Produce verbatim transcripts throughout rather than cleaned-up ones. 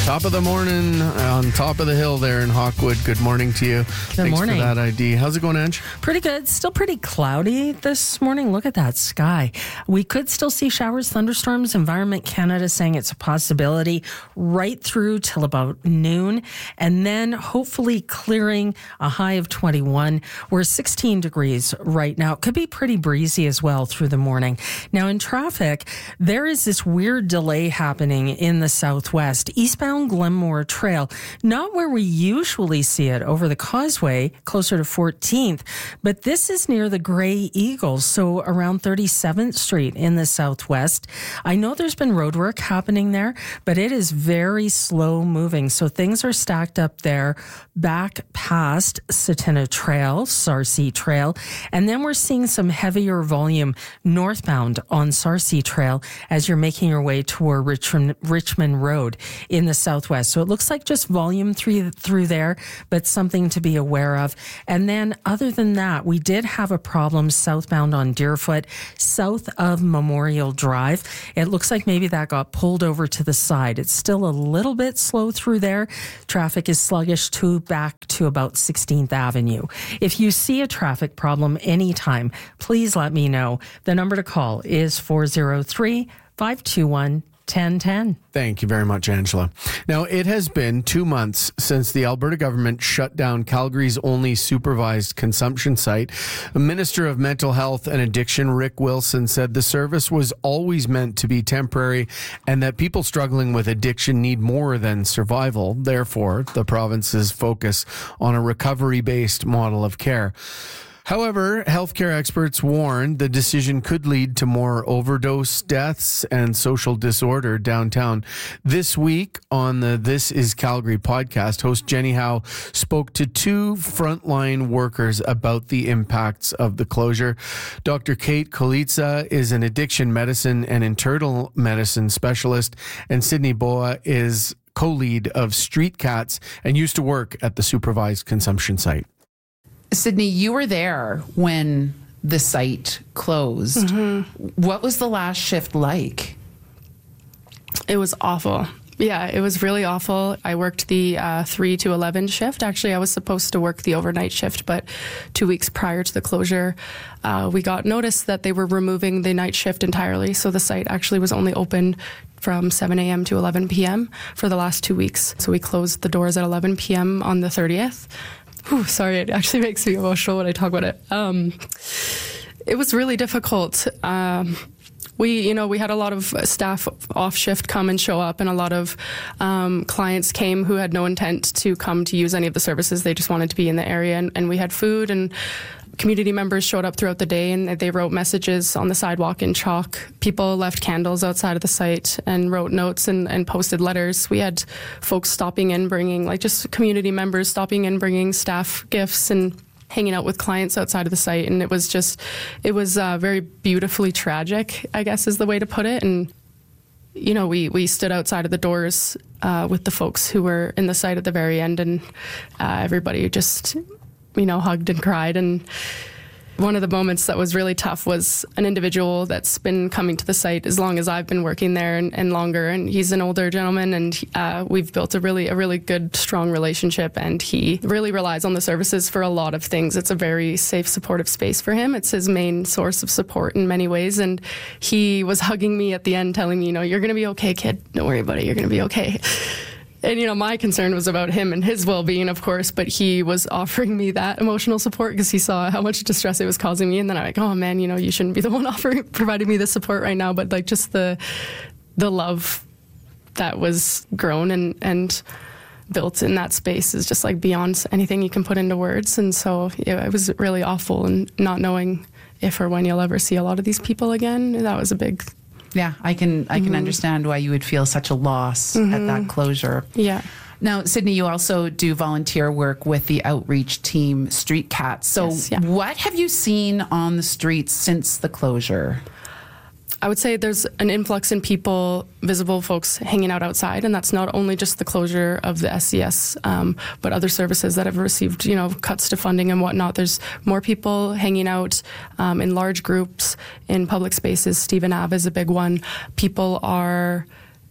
Top of the morning on top of the hill there in Hawkwood. Good morning to you. Good Thanks morning. for that I D. How's it going, Ange? Pretty good. Still pretty cloudy this morning. Look at that sky. We could still see showers, thunderstorms. Environment Canada saying it's a possibility right through till about noon. And then hopefully clearing, a high of twenty-one. We're sixteen degrees right now. It could be pretty breezy as well through the morning. Now in traffic, there is this weird delay happening in the southwest. Eastbound Glenmore Trail, not where we usually see it over the causeway, closer to fourteenth, but this is near the Grey Eagles, so around thirty-seventh Street in the southwest. I know there's been road work happening there, but it is very slow moving, so things are stacked up there back past Satina Trail, Sarcee Trail, and then we're seeing some heavier volume northbound on Sarcee Trail as you're making your way toward Richmond, Richmond Road in the southwest. So it looks like just volume through, through there, but something to be aware of. And then other than that, we did have a problem southbound on Deerfoot, south of Memorial Drive. It looks like maybe that got pulled over to the side. It's still a little bit slow through there. Traffic is sluggish to back to about sixteenth Avenue. If you see a traffic problem anytime, please let me know. The number to call is four oh three, five two one, ten ten. Thank you very much, Angela. Now, it has been two months since the Alberta government shut down Calgary's only supervised consumption site. The Minister of Mental Health and Addiction, Rick Wilson, said the service was always meant to be temporary and that people struggling with addiction need more than survival. Therefore, the province's focus on a recovery-based model of care. However, healthcare experts warn the decision could lead to more overdose deaths and social disorder downtown. This week on the This is Calgary podcast, host Jenny Howe spoke to two frontline workers about the impacts of the closure. Doctor Kate Kolitsa is an addiction medicine and internal medicine specialist, and Sydney Boa is co-lead of Street Cats and used to work at the supervised consumption site. Sydney, you were there when the site closed. Mm-hmm. What was the last shift like? It was awful. Yeah, it was really awful. I worked the uh, three to eleven shift. Actually, I was supposed to work the overnight shift, but two weeks prior to the closure, uh, we got notice that they were removing the night shift entirely. So the site actually was only open from seven a.m. to eleven p.m. for the last two weeks. So we closed the doors at eleven p.m. on the thirtieth. Whew, sorry, it actually makes me emotional when I talk about it. Um, it was really difficult. Um, we, you know, we had a lot of staff off shift come and show up, and a lot of um, clients came who had no intent to come to use any of the services. They just wanted to be in the area, and, and we had food, and community members showed up throughout the day, and they wrote messages on the sidewalk in chalk. People left candles outside of the site and wrote notes and, and posted letters. We had folks stopping in, bringing, like just community members stopping in, bringing staff gifts and hanging out with clients outside of the site. And it was just, it was uh, very beautifully tragic, I guess is the way to put it. And, you know, we, we stood outside of the doors uh, with the folks who were in the site at the very end, and uh, everybody just, you know, hugged and cried. And one of the moments that was really tough was an individual that's been coming to the site as long as I've been working there and, and longer. And he's an older gentleman, and uh, we've built a really, a really good, strong relationship. And he really relies on the services for a lot of things. It's a very safe, supportive space for him. It's his main source of support in many ways. And he was hugging me at the end, telling me, you know, you're going to be okay, kid. Don't worry about it. You're going to be okay. And, you know, my concern was about him and his well-being, of course, but he was offering me that emotional support because he saw how much distress it was causing me. And then I'm like, oh, man, you know, you shouldn't be the one offering, providing me this support right now. But, like, just the the love that was grown and, and built in that space is just, like, beyond anything you can put into words. And so yeah, it was really awful, and not knowing if or when you'll ever see a lot of these people again, that was a big Yeah, I can I can mm-hmm. understand why you would feel such a loss mm-hmm. at that closure. Yeah. Now, Sydney, you also do volunteer work with the outreach team Street Cats. So yes, yeah. What have you seen on the streets since the closure? I would say there's an influx in people, visible folks hanging out outside, and that's not only just the closure of the S C S, um, but other services that have received, you know, cuts to funding and whatnot. There's more people hanging out um, in large groups in public spaces. Stephen Ave is a big one. People are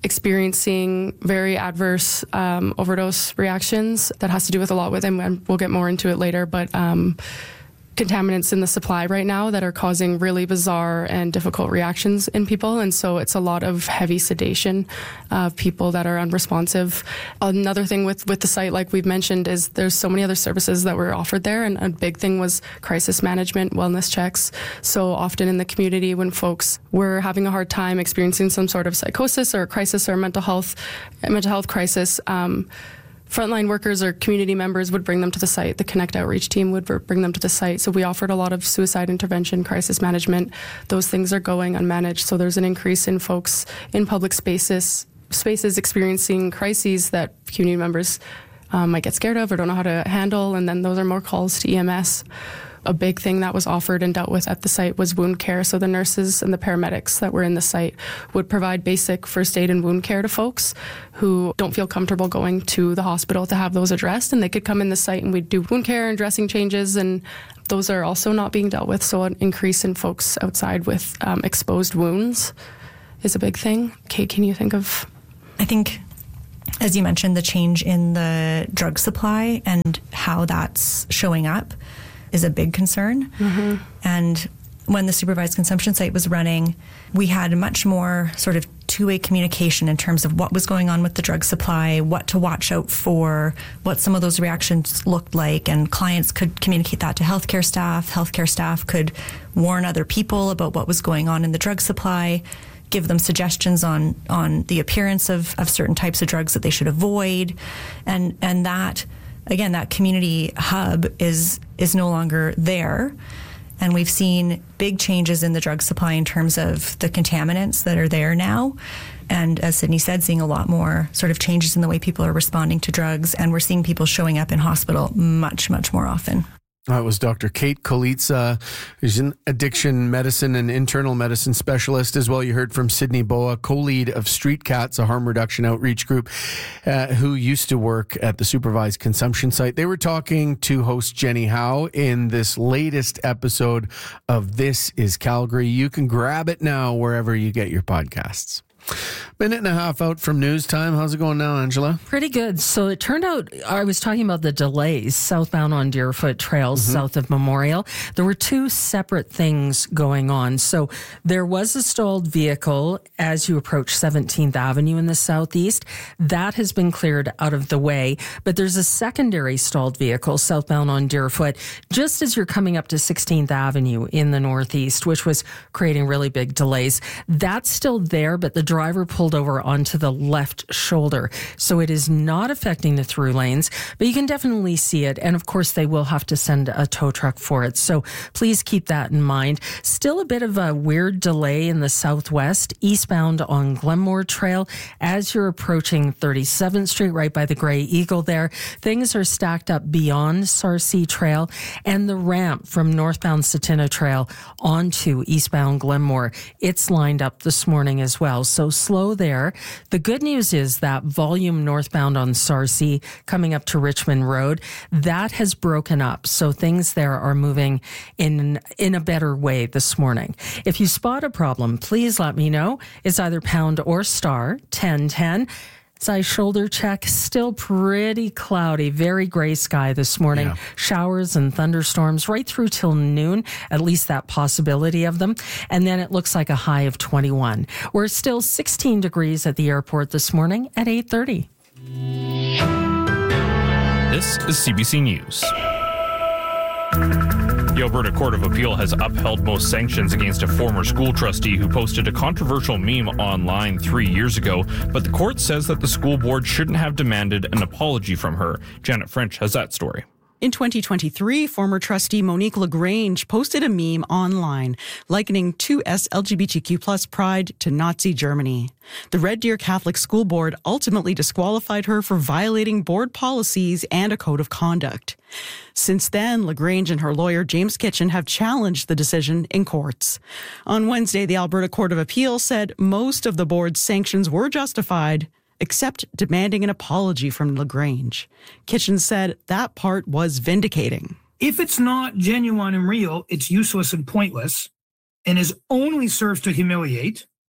experiencing very adverse um, overdose reactions. That has to do with a lot with them, and we'll get more into it later, but um, contaminants in the supply right now that are causing really bizarre and difficult reactions in people. And so it's a lot of heavy sedation of people that are unresponsive. Another thing with, with the site, like we've mentioned, is there's so many other services that were offered there. And a big thing was crisis management, wellness checks. So often in the community, when folks were having a hard time experiencing some sort of psychosis or a crisis or mental health, mental health crisis, um, frontline workers or community members would bring them to the site. The Connect Outreach team would bring them to the site. So we offered a lot of suicide intervention, crisis management. Those things are going unmanaged. So there's an increase in folks in public spaces, spaces experiencing crises that community members um, might get scared of or don't know how to handle. And then those are more calls to E M S. A big thing that was offered and dealt with at the site was wound care. So the nurses and the paramedics that were in the site would provide basic first aid and wound care to folks who don't feel comfortable going to the hospital to have those addressed. And they could come in the site and we'd do wound care and dressing changes. And those are also not being dealt with. So an increase in folks outside with um, exposed wounds is a big thing. Kate, can you think of? I think, as you mentioned, the change in the drug supply and how that's showing up is a big concern. Mm-hmm. And when the supervised consumption site was running, we had much more sort of two-way communication in terms of what was going on with the drug supply, what to watch out for, what some of those reactions looked like, and clients could communicate that to healthcare staff. Healthcare staff could warn other people about what was going on in the drug supply, give them suggestions on on the appearance of, of certain types of drugs that they should avoid, and and that again, that community hub is is no longer there. And we've seen big changes in the drug supply in terms of the contaminants that are there now. And as Sydney said, seeing a lot more sort of changes in the way people are responding to drugs. And we're seeing people showing up in hospital much, much more often. That was Doctor Kate Kolitsa, who's an addiction medicine and internal medicine specialist. As well, you heard from Sydney Boa, co-lead of Street Cats, a harm reduction outreach group, uh, who used to work at the supervised consumption site. They were talking to host Jenny Howe in this latest episode of This is Calgary. You can grab it now wherever you get your podcasts. Minute and a half out from news time. How's it going now, Angela? Pretty good. So it turned out, I was talking about the delays southbound on Deerfoot Trail, mm-hmm. south of Memorial. There were two separate things going on. So there was a stalled vehicle as you approach seventeenth Avenue in the southeast. That has been cleared out of the way. But there's a secondary stalled vehicle southbound on Deerfoot just as you're coming up to sixteenth Avenue in the northeast, which was creating really big delays. That's still there, but the driver pulled over onto the left shoulder. So it is not affecting the through lanes, but you can definitely see it. And of course, they will have to send a tow truck for it. So please keep that in mind. Still a bit of a weird delay in the southwest, eastbound on Glenmore Trail. As you're approaching thirty-seventh Street, right by the Grey Eagle there, things are stacked up beyond Sarcee Trail and the ramp from northbound Satina Trail onto eastbound Glenmore. It's lined up this morning as well. So slow there. The good news is that volume northbound on Sarcee coming up to Richmond Road, that has broken up. So things there are moving in in a better way this morning. If you spot a problem, please let me know. It's either pound or star ten ten. Side shoulder check, still pretty cloudy, very gray sky this morning. Yeah. Showers and thunderstorms right through till noon, at least that possibility of them. And then it looks like a high of twenty-one. We're still sixteen degrees at the airport this morning at eight thirty. This is C B C News. The Alberta Court of Appeal has upheld most sanctions against a former school trustee who posted a controversial meme online three years ago, but the court says that the school board shouldn't have demanded an apology from her. Janet French has that story. In twenty twenty-three, former trustee Monique LaGrange posted a meme online likening two S L G B T Q plus pride to Nazi Germany. The Red Deer Catholic School Board ultimately disqualified her for violating board policies and a code of conduct. Since then, LaGrange and her lawyer James Kitchen have challenged the decision in courts. On Wednesday, the Alberta Court of Appeal said most of the board's sanctions were justified, except demanding an apology from LaGrange. Kitchen said that part was vindicating. If it's not genuine and real, it's useless and pointless, and is only serves to humiliate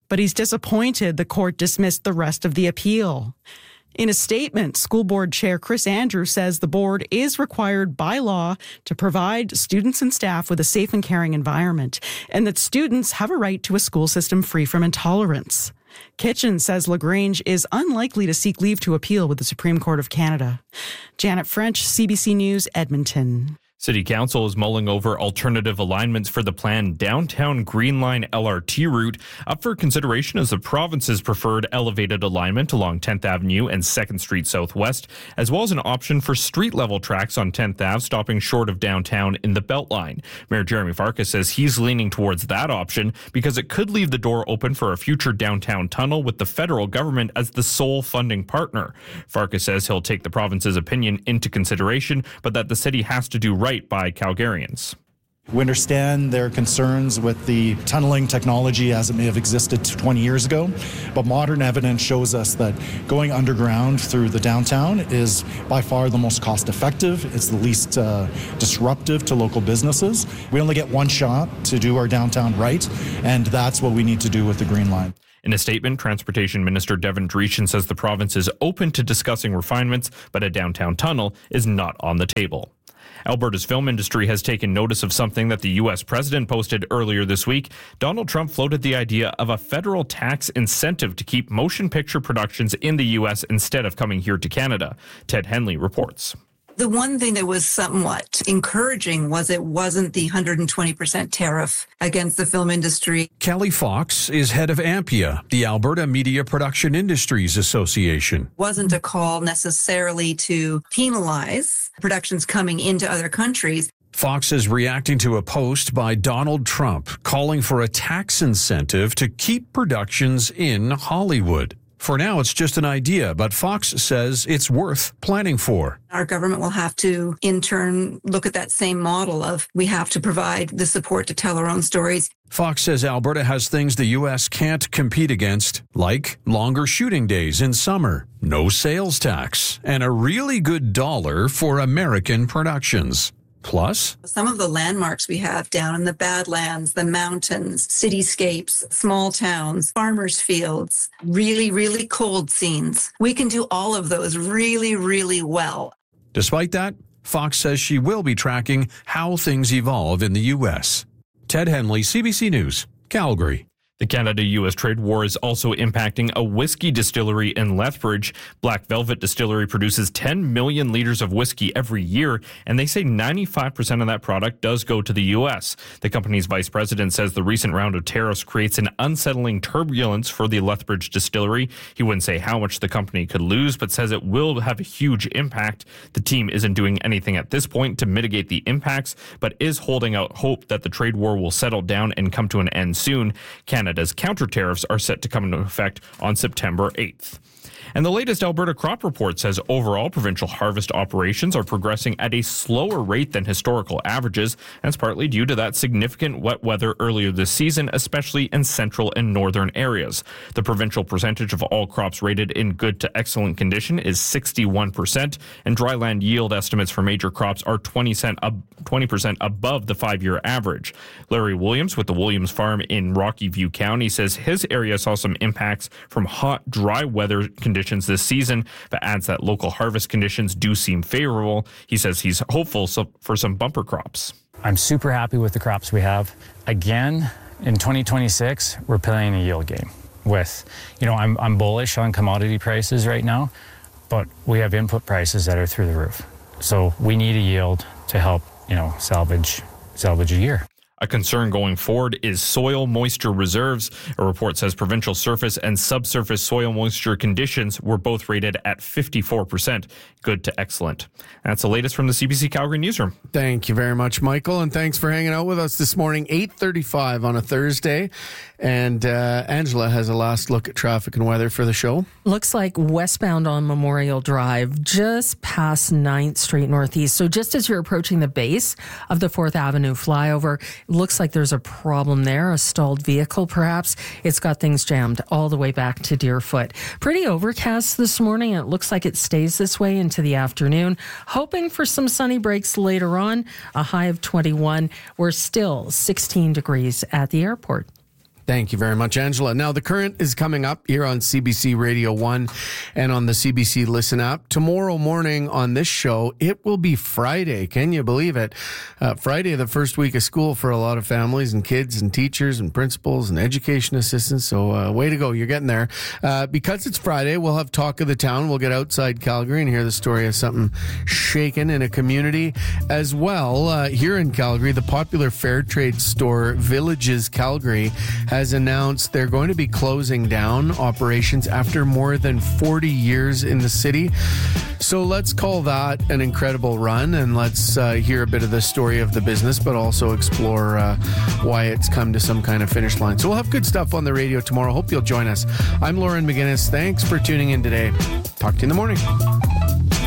but he's disappointed the court dismissed the rest of the appeal. In a statement, School Board Chair Chris Andrews says the board is required by law to provide students and staff with a safe and caring environment, and that students have a right to a school system free from intolerance. Kitchen says LaGrange is unlikely to seek leave to appeal with the Supreme Court of Canada. Janet French, C B C News, Edmonton. City Council is mulling over alternative alignments for the planned downtown Green Line L R T route, up for consideration as the province's preferred elevated alignment along tenth Avenue and second Street Southwest, as well as an option for street-level tracks on tenth Avenue stopping short of downtown in the Beltline. Mayor Jeremy Farkas says he's leaning towards that option because it could leave the door open for a future downtown tunnel with the federal government as the sole funding partner. Farkas says he'll take the province's opinion into consideration, but that the city has to do right by Calgarians. We understand their concerns with the tunneling technology as it may have existed twenty years ago, but modern evidence shows us that going underground through the downtown is by far the most cost effective. It's the least uh, disruptive to local businesses. We only get one shot to do our downtown right, and that's what we need to do with the Green Line. In a statement, Transportation Minister Devin Dreeshen says the province is open to discussing refinements, but a downtown tunnel is not on the table. Alberta's film industry has taken notice of something that the U S president posted earlier this week. Donald Trump floated the idea of a federal tax incentive to keep motion picture productions in the U S instead of coming here to Canada. Ted Henley reports. The one thing that was somewhat encouraging was it wasn't the one hundred twenty percent tariff against the film industry. Kelly Fox is head of AMPIA, the Alberta Media Production Industries Association. It wasn't a call necessarily to penalize productions coming into other countries. Fox is reacting to a post by Donald Trump calling for a tax incentive to keep productions in Hollywood. For now, it's just an idea, but Fox says it's worth planning for. Our government will have to, in turn, look at that same model of we have to provide the support to tell our own stories. Fox says Alberta has things the U S can't compete against, like longer shooting days in summer, no sales tax, and a really good dollar for American productions. Plus, some of the landmarks we have down in the Badlands, the mountains, cityscapes, small towns, farmers' fields, really, really cold scenes. We can do all of those really, really well. Despite that, Fox says she will be tracking how things evolve in the U S. Ted Henley, C B C News, Calgary. The Canada-U S trade war is also impacting a whiskey distillery in Lethbridge. Black Velvet Distillery produces ten million liters of whiskey every year, and they say ninety-five percent of that product does go to the U S. The company's vice president says the recent round of tariffs creates an unsettling turbulence for the Lethbridge Distillery. He wouldn't say how much the company could lose, but says it will have a huge impact. The team isn't doing anything at this point to mitigate the impacts, but is holding out hope that the trade war will settle down and come to an end soon. Canada Canada's counter tariffs are set to come into effect on September eighth. And the latest Alberta crop report says overall provincial harvest operations are progressing at a slower rate than historical averages. That's partly due to that significant wet weather earlier this season, especially in central and northern areas. The provincial percentage of all crops rated in good to excellent condition is sixty-one percent, and dryland yield estimates for major crops are twenty percent above the five-year average. Larry Williams with the Williams Farm in Rocky View County says his area saw some impacts from hot, dry weather conditions this season, but adds that local harvest conditions do seem favorable. He says he's hopeful for some bumper crops. I'm super happy with the crops we have. Again, in twenty twenty-six, we're playing a yield game with, you know, I'm, I'm bullish on commodity prices right now, but we have input prices that are through the roof. So we need a yield to help, you know, salvage, salvage a year. A concern going forward is soil moisture reserves. A report says provincial surface and subsurface soil moisture conditions were both rated at fifty-four percent, good to excellent. That's the latest from the C B C Calgary newsroom. Thank you very much, Michael, and thanks for hanging out with us this morning, eight thirty-five on a Thursday. And uh, Angela has a last look at traffic and weather for the show. Looks like westbound on Memorial Drive, just past ninth Street Northeast. So just as you're approaching the base of the fourth Avenue flyover, looks like there's a problem there, a stalled vehicle perhaps. It's got things jammed all the way back to Deerfoot. Pretty overcast this morning. It looks like it stays this way into the afternoon. Hoping for some sunny breaks later on, a high of twenty-one. We're still sixteen degrees at the airport. Thank you very much, Angela. Now, The Current is coming up here on C B C Radio one and on the C B C Listen app. Tomorrow morning on this show, it will be Friday. Can you believe it? Uh, Friday, the first week of school for a lot of families and kids and teachers and principals and education assistants. So uh, way to go. You're getting there. Uh, because it's Friday, we'll have Talk of the Town. We'll get outside Calgary and hear the story of something shaken in a community as well. Uh, here in Calgary, the popular fair trade store Villages Calgary has announced they're going to be closing down operations after more than forty years in the city. So let's call that an incredible run, and let's uh, hear a bit of the story of the business, but also explore uh, why it's come to some kind of finish line. So we'll have good stuff on the radio tomorrow. Hope you'll join us. I'm Lauren McGinnis. Thanks for tuning in today. Talk to you in the morning.